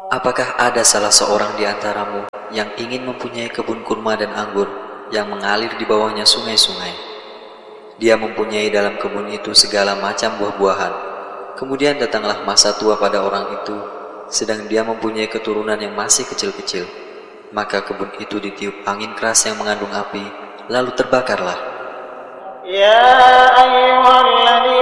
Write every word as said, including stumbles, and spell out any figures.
Apakah ada salah seorang di antaramu yang ingin mempunyai kebun kurma dan anggur yang mengalir di bawahnya sungai-sungai? Dia mempunyai dalam kebun itu segala macam buah-buahan. Kemudian datanglah masa tua pada orang itu, sedang dia mempunyai keturunan yang masih kecil-kecil. Maka kebun itu ditiup angin keras yang mengandung api, lalu terbakarlah. Ya ayyuhalladzina